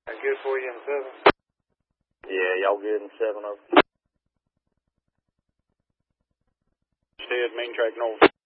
Good for you in 7? Yeah, y'all good in 7 over. Stead, main track north.